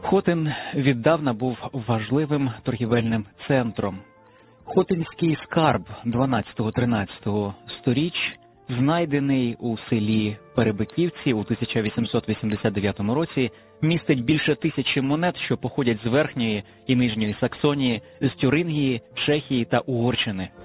Хотин віддавна був важливим торгівельним центром. Хотинський скарб 12-13 сторіч, знайдений у селі Перебиківці у 1889 році, містить більше 1000 монет, що походять з Верхньої і Нижньої Саксонії, з Тюрингії, Чехії та Угорщини.